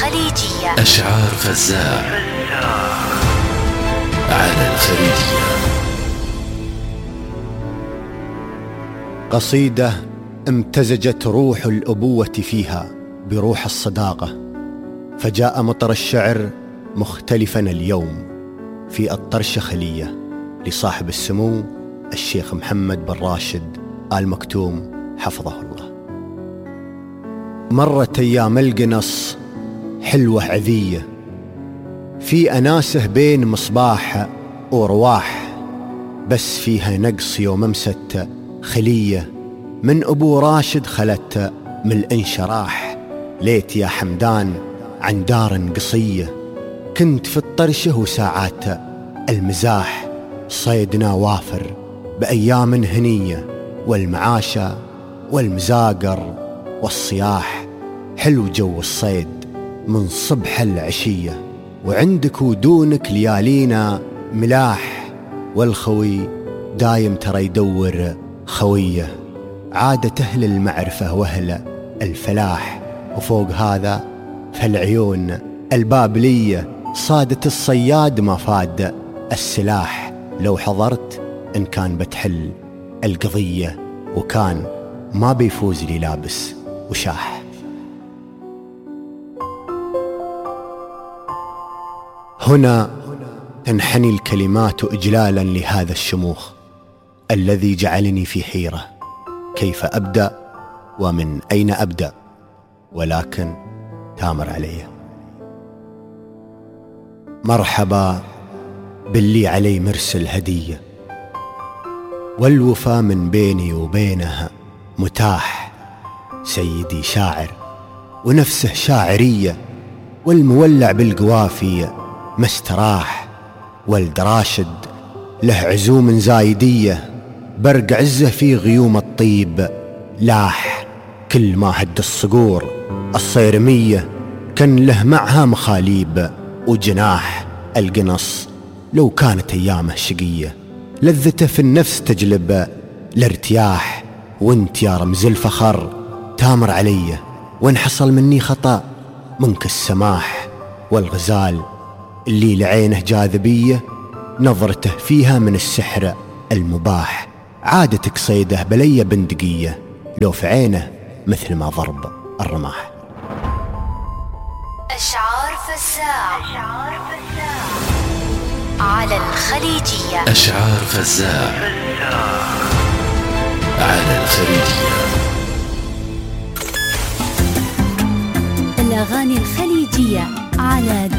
الخليجية. أشعار فزاع على الخليجية. قصيدة امتزجت روح الأبوة فيها بروح الصداقة، فجاء مطر الشعر مختلفا اليوم في الطرشة خلية لصاحب السمو الشيخ محمد بن راشد آل مكتوم حفظه الله. مرت أيام القنص حلوة عذية، في أناسه بين مصباح ورواح، بس فيها نقص يوم أمست خلية من أبو راشد خلت من الانشراح. ليت يا حمدان عن دار قصية، كنت في الطرشة وساعات المزاح، صيدنا وافر بأيام هنية، والمعاشة والمزاقر والصياح. حلو جو الصيد من صبح العشية، وعندك ودونك ليالينا ملاح، والخوي دايم ترى يدور خوية، عادة أهل المعرفة وأهل الفلاح. وفوق هذا فالعيون البابلية صادت الصياد ما فاد السلاح. لو حضرت إن كان بتحل القضية، وكان ما بيفوز لي لابس وشاح. هنا تنحني الكلمات إجلالا لهذا الشموخ الذي جعلني في حيرة، كيف أبدأ ومن أين أبدأ، ولكن تامر علي. مرحبا باللي علي مرسل هدية، والوفا من بيني وبينها متاح. سيدي شاعر ونفسه شاعرية، والمولع بالقوافي مستراح. ولد راشد له عزوم زايدية، برق عزه في غيوم الطيب لاح. كل ما هد الصقور الصيرمية، كان له معها مخاليب وجناح. القنص لو كانت أيامه شقية، لذته في النفس تجلب الارتياح. وانت يا رمز الفخر تامر علي، وان حصل مني خطأ منك السماح. والغزال اللي لعينه جاذبية، نظرته فيها من السحر المباح. عادتك صيده بلي بندقية، لو في عينه مثل ما ضرب الرماح. أشعار فزاع على الخليجية. أشعار فزاع على الخليجية. الأغاني الخليجية على